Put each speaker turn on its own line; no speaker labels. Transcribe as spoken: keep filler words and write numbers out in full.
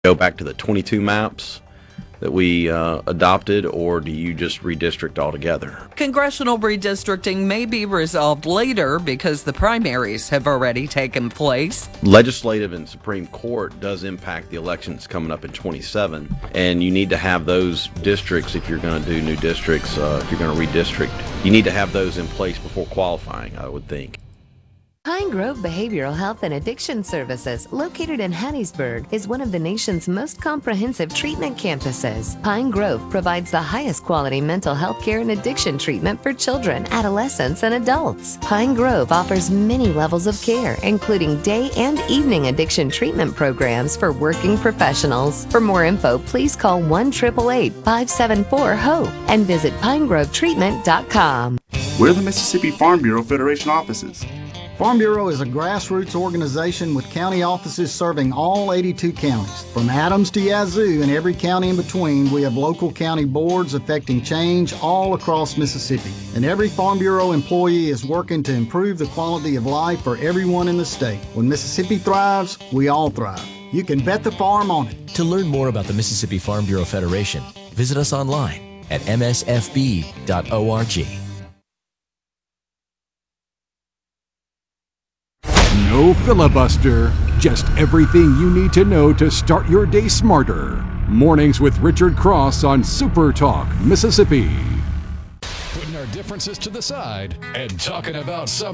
go back to the twenty-two maps that we uh, adopted, or do you just redistrict altogether?
Congressional redistricting may be resolved later because the primaries have already taken place.
Legislative and Supreme Court does impact the elections coming up in twenty-seven, and you need to have those districts, if you're going to do new districts, uh, if you're going to redistrict, you need to have those in place before qualifying, I would think.
Pine Grove Behavioral Health and Addiction Services, located in Hattiesburg, is one of the nation's most comprehensive treatment campuses. Pine Grove provides the highest quality mental health care and addiction treatment for children, adolescents, and adults. Pine Grove offers many levels of care, including day and evening addiction treatment programs for working professionals. For more info, please call one eight eight eight, five seven four, HOPE and visit pine grove treatment dot com.
We're the Mississippi Farm Bureau Federation offices.
Farm Bureau is a grassroots organization with county offices serving all eighty-two counties. From Adams to Yazoo and every county in between, we have local county boards affecting change all across Mississippi. And every Farm Bureau employee is working to improve the quality of life for everyone in the state. When Mississippi thrives, we all thrive. You can bet the farm on it.
To learn more about the Mississippi Farm Bureau Federation, visit us online at m s f b dot org.
No filibuster, just everything you need to know to start your day smarter. Mornings with Richard Cross on Super Talk, Mississippi.
Putting our differences to the side and talking about some